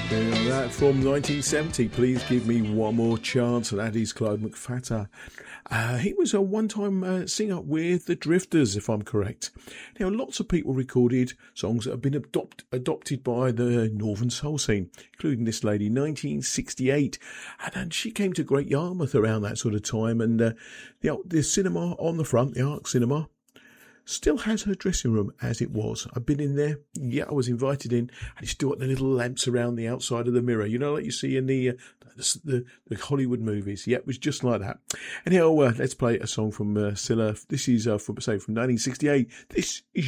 That from 1970, Please Give Me One More Chance, and that is Clyde McPhatter. He was a one-time singer with the Drifters, if I'm correct. Now, lots of people recorded songs that have been adopted by the Northern Soul scene, including this lady, 1968. And she came to Great Yarmouth around that sort of time, and the cinema on the front, the Arc Cinema, still has her dressing room as it was. I've been in there. Yeah, I was invited in, and it's still got the little lamps around the outside of the mirror. You know, like you see in the Hollywood movies. Yeah, it was just like that. Anyhow, let's play a song from Cilla. This is from 1968. This is